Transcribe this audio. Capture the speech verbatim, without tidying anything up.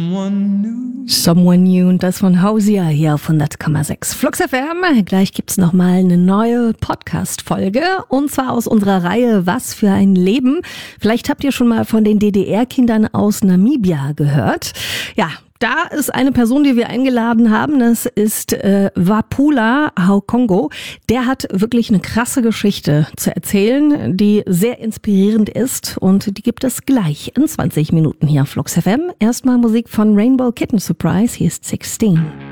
Someone New und das von Hausia hier auf hundert Komma sechs. Flux F M, gleich gibt's nochmal eine neue Podcast-Folge und zwar aus unserer Reihe Was für ein Leben. Vielleicht habt ihr schon mal von den D D R-Kindern aus Namibia gehört. Ja, da ist eine Person, die wir eingeladen haben, das ist äh, Wapula Haukongo. Der hat wirklich eine krasse Geschichte zu erzählen, die sehr inspirierend ist und die gibt es gleich in zwanzig Minuten hier auf Flux F M. Erstmal Musik von Rainbow Kitten Surprise, hier ist sechzehn.